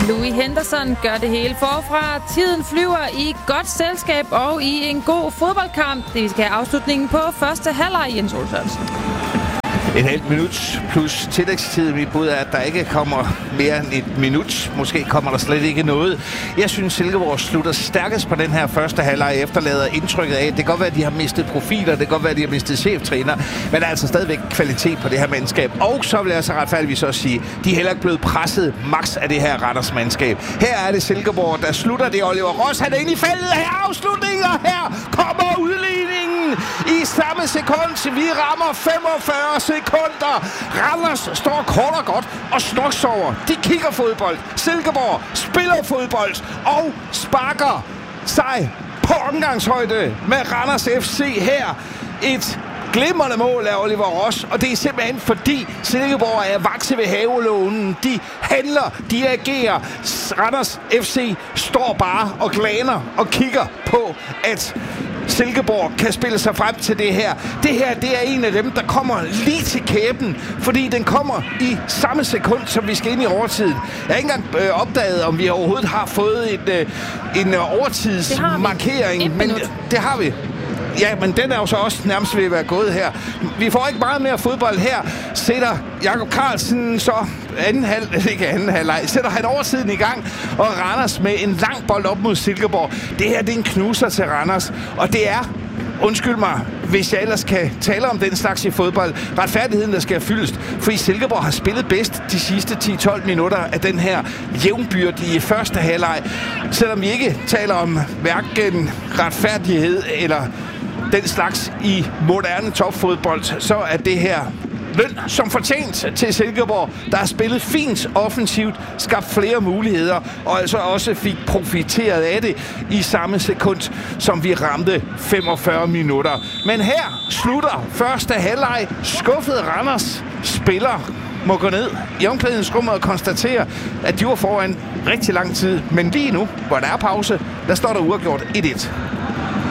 Louis Henderson gør det hele forfra. Tiden flyver i godt selskab og i en god fodboldkamp. Det skal have afslutningen på første halvleg, Jens Olsson. Et halvt minut plus tillægstid. Mit bud er, at der ikke kommer mere end et minut. Måske kommer der slet ikke noget. Jeg synes, Silkeborg slutter stærkest på den her første halvleg, efterlader indtrykket af, at det kan godt være, at de har mistet profiler, det kan godt være, at de har mistet cheftræner, men der er altså stadigvæk kvalitet på det her mandskab. Og så vil jeg så retfærdigvis også sige, de er heller ikke blevet presset max af det her Randers mandskab. Her er det Silkeborg, der slutter det. Oliver Ross, han er inde i feltet. Her afslutningen, og her kommer udligningen i samme sekund. Vi rammer 45 sekunder. Randers står kort og godt og snoksover. De kigger fodbold. Silkeborg spiller fodbold og sparker sig på omgangshøjde med Randers FC her. Et glimrende mål af Oliver Ross, og det er simpelthen fordi Silkeborg er vakse ved havelånen. De handler, de agerer. Randers FC står bare og glaner og kigger på, at Silkeborg kan spille sig frem til det her. Det her, det er en af dem, der kommer lige til kæben, fordi den kommer i samme sekund, som vi skal ind i overtiden. Jeg har ikke engang opdaget, om vi overhovedet har fået en overtidsmarkering, men det har vi. Ja, men den er jo så også nærmest ved at være gået her. Vi får ikke meget mere fodbold her. Sætter Jakob Carlsen så anden halvleg. Sætter han overtiden i gang, og Randers med en lang bold op mod Silkeborg. Det her, det er en knuser til Randers, og det er, undskyld mig, hvis jeg ellers kan tale om den slags i fodbold, retfærdigheden, der skal fyldes. Fordi Silkeborg har spillet bedst de sidste 10-12 minutter af den her jævnbyrdige første halvleg. Selvom vi ikke taler om hverken retfærdighed eller den slags i moderne topfodbold, så er det her løn som fortjent til Silkeborg, der har spillet fint offensivt, skabt flere muligheder, og altså også fik profiteret af det i samme sekund, som vi ramte 45 minutter. Men her slutter første halvleg. Skuffede Randers spiller må gå ned i omklædningsrummet og konstatere, at de var foran rigtig lang tid. Men lige nu, hvor der er pause, der står der uafgjort 1-1.